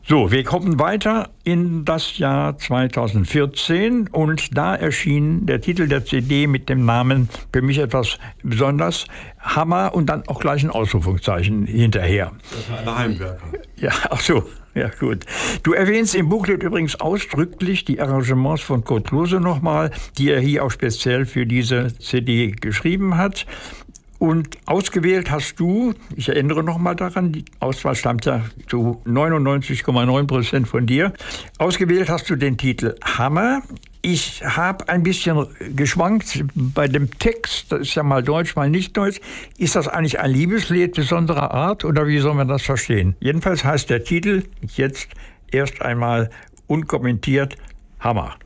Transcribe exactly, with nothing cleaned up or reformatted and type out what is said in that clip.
So, wir kommen weiter in das Jahr zweitausendvierzehn und da erschien der Titel der C D mit dem Namen, für mich etwas besonders, Hammer und dann auch gleich ein Ausrufungszeichen hinterher. Das war eine Heimwerker. Ja, ach so, ja gut. Du erwähnst im Booklet übrigens ausdrücklich die Arrangements von Kurt Klose nochmal, die er hier auch speziell für diese C D geschrieben hat. Und ausgewählt hast du, ich erinnere noch mal daran, die Auswahl stammt ja zu neunundneunzig Komma neun Prozent von dir. Ausgewählt hast du den Titel Hammer. Ich habe ein bisschen geschwankt bei dem Text, das ist ja mal Deutsch, mal nicht Deutsch. Ist das eigentlich ein Liebeslied besonderer Art oder wie soll man das verstehen? Jedenfalls heißt der Titel jetzt erst einmal unkommentiert Hammer.